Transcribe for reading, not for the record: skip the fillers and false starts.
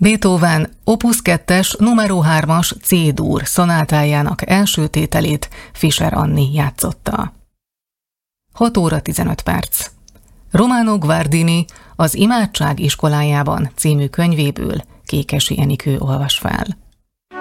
Beethoven Opus 2-es numero 3-as C-dur szonátájának első tételét Fischer Anni játszotta. 6 óra 15 perc. Romano Guardini Az imádság iskolájában című könyvéből Kékesi Enikő olvas fel.